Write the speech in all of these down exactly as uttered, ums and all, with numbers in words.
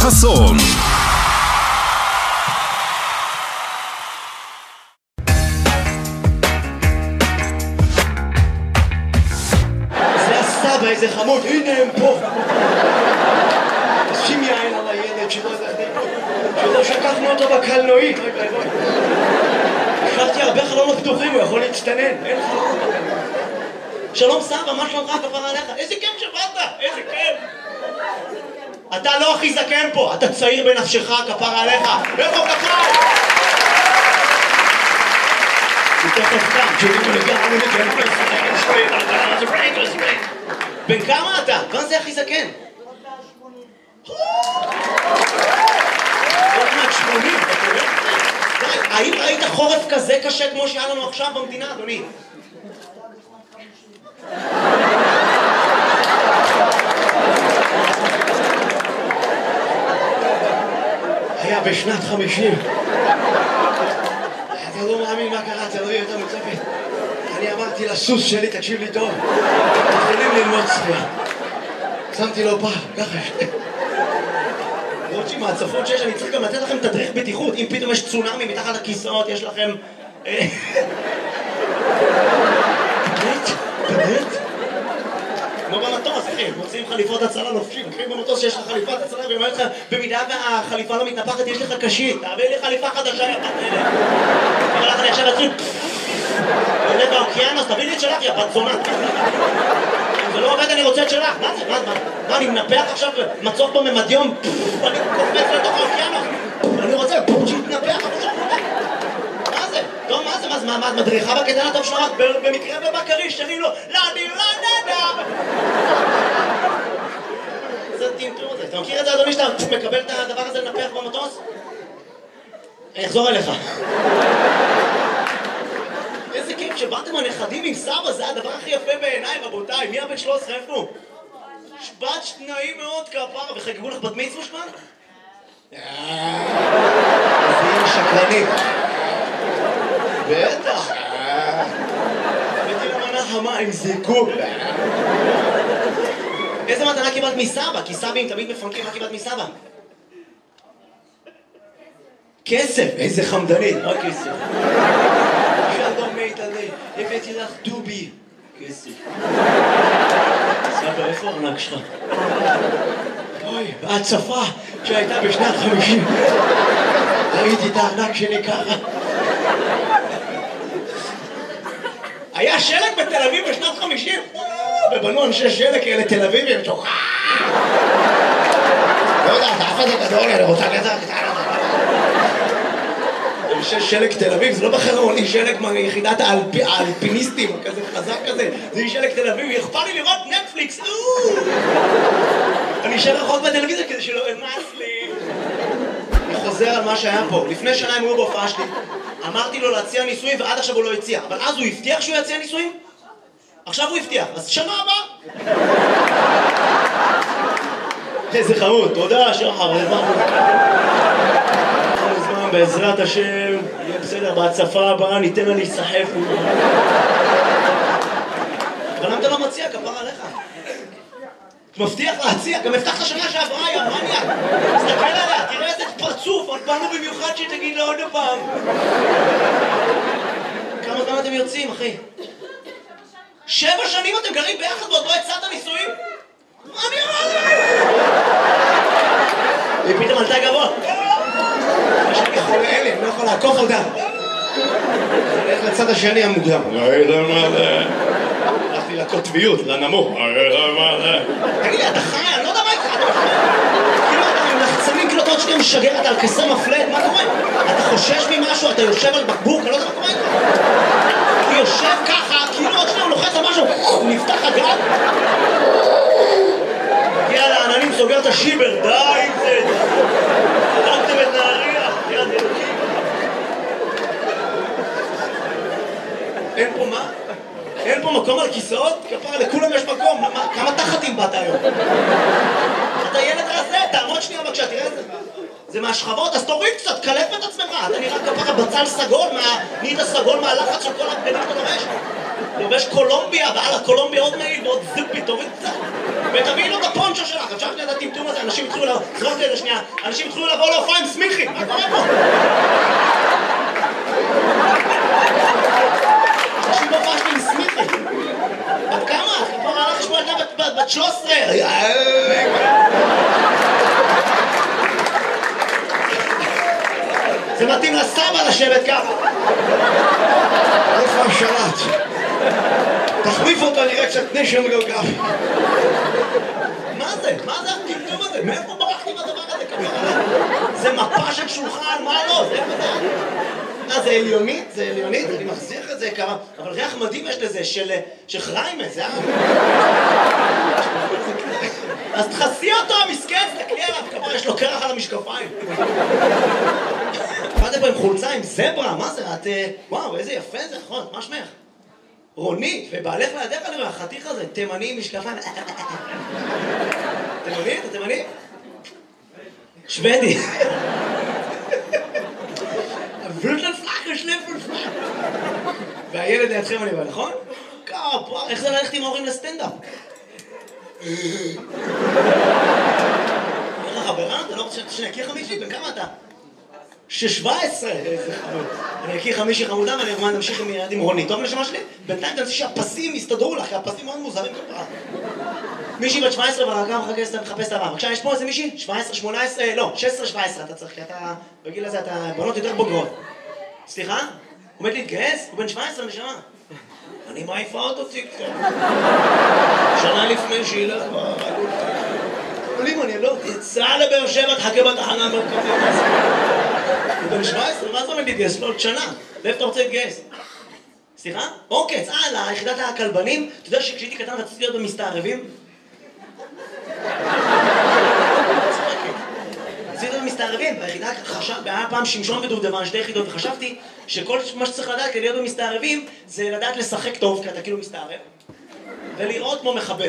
חסון. זה הסבא, איזה חמוד, הנה הם פה. שים יין על הילד שלא שכחנו אותו בקלנועית. השארתי הרבה חלונות פתוחים, הוא יכול להצטנן. אין חלונות בקלנועית. שלום סבא, מה שלומך כפרה עליך? איזה כיף שבאת, איזה כיף. אתה לא הכי זקן פה, אתה צעיר בנפשך כפרה עליך. איפה כפרה? תכף קם, תשאירו לגמרי לגמרי. בן כמה אתה? מה זה הכי זקן? עוד מעט שמונים, אתה רואה? האם ראית חורף כזה קשה כמו שהיה לנו עכשיו במדינה, אדוני? היה בשנת חמישים. אתה לא מאמין מה קרה, אתה לא יהיה יותר מצפת. אני אמרתי לסוס שלי, תקשיב לי טוב, תתחילים ללמוד צפייה. שמתי לו פעם, ככה. למרות שעם ההצפות שיש, אני צריך גם לתת לכם תדריך בטיחות. אם פתאום יש צונאמי מתחת לכיסאות, יש לכם... באמת? באמת? כמו במטוס, אחי, מוצאים חליפות הצלה לובשים. אחי, במטוס שיש לך חליפת הצלה, ואומר לך, במידה והחליפה לא מתנפחת, יש לך קשית. תעביר לי חליפה חדשה, יא בת נהנה. אבל לך אני עכשיו אצליח... עולה באוקיינוס, תביא לי את שלך, יא בת זונה. אם זה לא עובד, אני רוצה את שלך. מה זה? מה? מה? אני מנפח עכשיו מצוף בממדיום? אני קופץ לתוך האוקיינוס. אני רוצה שיתנפח, אבל שם עובד. מה זה? טוב, מה זה? מה? מה? מדריכה בקטן הטוב שלך? במקרה בבקרי, שתראי לו, לא, אני לא נדע. זה טינטור הזה. אתה מכיר את זה, אדוני, שאתה מקבל את הדבר הזה לנפח במטוס? אני אחזור אליך. איזה כיף שבאתם הנכדים עם סבא, זה הדבר הכי יפה בעיניי, רבותיי. מי הבן שלוש עשרה איפה הוא? שבת שניים מאוד כפרה, וחגגו לך בת מצווה כבר? איזה יהיה שקרנית. בטח. הבאתי למנה חמה עם זיקוק. איזה מתנה קיבלת מסבא? כי סבים תמיד מפנקים, מה קיבלת מסבא? כסף, איזה חמדנית, רק כסף. שלום מיטלי, הבאתי לך דובי. כסף. סבא, איפה הארנק שלך? אוי, בהצפה שהייתה בשנת חמישים. ראיתי את הארנק שלי ככה. היה שלג בתל אביב בשנת חמישים? ובנו אנשי שלג כאלה תל אביבים, שוחה! לא יודע, אתה אף הזה גדול, אני רוצה לזה קטנה. אנשי שלג תל אביב, זה לא בחרמוני שלג מיחידת האלפיניסטים, כזה חזק כזה, זה שלג תל אביב, יכפה לי לראות נטפליקס, אני אשאר רחוק בטלוויזיה כדי שלא אמס לי. אני חוזר על מה שהיה פה, לפני שנה הם היו בהופעה שלי, אמרתי לו להציע ניסויים ועד עכשיו הוא לא הציע, אבל אז הוא הבטיח שהוא יציע ניסויים? עכשיו הוא הבטיח, אז שנה הבאה. איזה חמוד, תודה שחר, זמן, בעזרת השם, יהיה בסדר, בהצפה הבאה ניתן לה להיסחף. אבל למה אתה לא מציע, כפרה עליך? מבטיח להציע, גם הבטחת שנה שעברה, יא מניאק. תסתכל עליה, תראה איזה פרצוף, עוד באנו במיוחד שתגיד לה עוד פעם. כמה זמן אתם יוצאים, אחי? שבע שנים אתם גרים ביחד ועוד לא הצעת נישואים? מה אני אמר לך? היא פתאום עלתה גבוה. יש לי חולה אלה, אני לא יכול לעקוף אותה. אני הולך לצד השני המוקדם. הלכתי לקוטביות, לנמוך. תגיד לי, אתה חי? אני לא יודע מה איתך. כאילו אתה עם לחצנים קלוטות שאתה משגר, אתה על כסר מפלט, מה קורה? אתה חושש ממשהו, אתה יושב על בקבוק, אני לא יודע מה קורה איתך. הוא יושב ככה, כאילו עוד שניה הוא לוחץ על משהו, הוא נפתח הגל. מגיע לעננים, סוגר את השיבר, די עם זה. הרגתם את נהריה, יד אלוקים. אין פה מה? אין פה מקום על כיסאות? כפרה, לכולם יש מקום. כמה תחתים באת היום? אתה ילד רזה, תעמוד שנייה בבקשה, תראה את זה. זה מהשכבות, אז תוריד קצת, קלף את עצמך. אתה נראה כפרה בצל סגול, נהיית סגול מהלחץ של כל הבגדים שאתה לובש. לובש קולומביה, ועל הקולומביה עוד מעיל ועוד זיפי, תוריד קצת. ותביאי לו את הפונצ'ו שלך, אפשר שנייה את הטמטום הזה, אנשים התחילו לבוא, זרוק לזה שנייה, אנשים התחילו לבוא להופעה עם סמיכי, מה קורה פה? אנשים בהופעה שלי עם סמיכי. בת כמה? כבר הלך לשמוע ילדה בת שלוש עשרה. זה מתאים לסבא לשבת ככה. איפה השלט? תחליף אותו, נראה קצת נשם גלגל. מה זה? מה זה הטמטום הזה? מאיפה ברחתי מהדבר הזה? זה מפה של שולחן, מה לא? זה מה זה עליונית? זה עליונית? אני מחזיר את זה כמה... אבל ריח מדהים יש לזה של חריימה, זה היה... אז תחסי אותו, המסכן, תקלי עליו, כבר יש לו קרח על המשקפיים. באתם פה עם חולצה, עם זברה, מה זה? את... וואו, איזה יפה זה, נכון, מה שמך? רונית, ובעלך לידך אני רואה, החתיך הזה, תימני עם משקפיים. תימני? אתה תימני? שוודי. והילד לידכם אני רואה, נכון? כפה, איך זה ללכת עם ההורים לסטנדאפ? איך החברה? אתה לא רוצה שנכיר חמישי? בן כמה אתה? שש-שבע עשרה! איזה חמוד. אני אכיר חמישי חמודה ואני ארמן נמשיך עם רונית. טוב לשמה שלי? בינתיים תנסי שהפסים יסתדרו לך, כי הפסים מאוד מוזרים כפרה. מישהי בת שבע עשרה והרגע מחפש את הבא. בבקשה, יש פה איזה מישהי? שבע עשרה, שמונה עשרה, לא, שש עשרה שבע עשרה אתה צריך, כי אתה, בגיל הזה אתה בנות יותר בוגרות. סליחה? עומד להתגייס? הוא בן שבע עשרה נשמה. אני מעיפה אותו ציקטוק. שנה לפני שילך ברגול. עולים אני לא, תצא לבאר שבע, תחכה בתחנה מרכזית. הוא בן שבע עשרה, מה זה עומד להתגייס? לא עוד שנה. לאיפה אתה רוצה להתגייס? סליחה? אוקיי, צאה ליחידת הכלבנים. אתה יודע שכשהייתי קטן רציתי להיות במסתערבים? רציתי להיות במסתערבים. ביחידה חשב, היה פעם שמשון ודובדבן, שתי יחידות, וחשבתי שכל מה שצריך לדעת כדי להיות במסתערבים זה לדעת לשחק טוב, כי אתה כאילו מסתערב, ולראות כמו מחבל.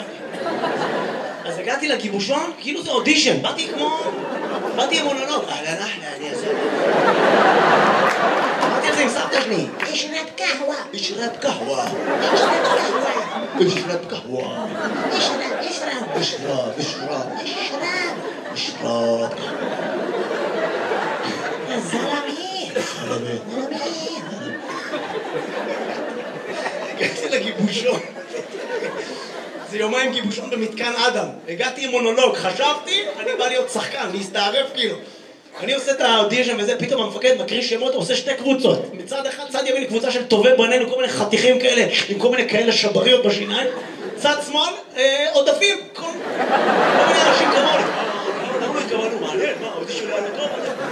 אז הגעתי לגיבושון, כאילו זה אודישן, באתי כמו... באתי עם מונולוג. אהלן אחלה, אני אעשה... באתי על זה עם סבתא שלי. אשרב קהווה. אשרב קהווה. אשרב קהווה. אשרב קהווה. אשרב, אשרב. אשרב, אשרב. אשרב. אשרב. זלמי. זלמי. זלמי. הגעתי לגיבושון. זה יומיים גיבושון במתקן אדם. הגעתי עם מונולוג, חשבתי, אני בא להיות שחקן, להסתערף כאילו. אני עושה את האודישן וזה, פתאום המפקד מקריא שמות, עושה שתי קבוצות. מצד אחד, צד ימין קבוצה של טובי בנינו, כל מיני חתיכים כאלה, עם כל מיני כאלה שבריות בשיניים. צד שמאל, עודפים, כל מיני אנשים כמוני. למה לא התכוונו? מעניין, מה, האודישן לא היה טוב?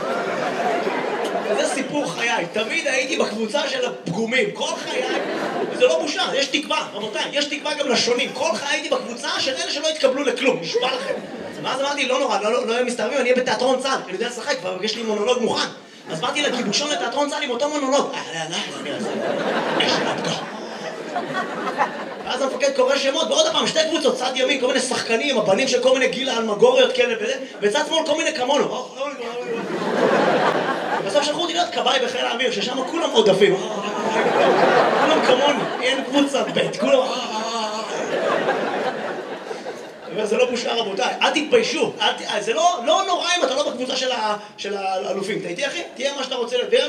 וזה סיפור חיי, תמיד הייתי בקבוצה של הפגומים, כל חיי, וזה לא בושה, יש תקווה, רבותיי, יש תקווה גם לשונים, כל חיי הייתי בקבוצה של אלה שלא התקבלו לכלום, נשבע לכם. ואז אמרתי, לא נורא, לא יהיה מסתערבים, אני אהיה בתיאטרון צה"ל, כי אני יודע לשחק, כבר יש לי מונולוג מוכן. אז באתי לגיבושון לתיאטרון צה"ל עם אותו מונולוג. אהלן, אהלן, אני אעשה, יש נתקה. ואז המפקד קורא שמות, ועוד הפעם, שתי קבוצות, צד ימין, כל מיני שחקנים, הבנים של כל מיני גילה אלמגוריות כאלה וזה, וצד שמאל כל מיני כמונו. בסוף שלחו אותי להיות כבאי בחיל האוויר, ששם כולם עודפים. כולם כמוני, אין קבוצה ב', כולם... זה לא בושה רבותיי, אל תתביישו, זה לא נורא אם אתה לא בקבוצה של האלופים. אתה איתי אחי? תהיה מה שאתה רוצה להיות.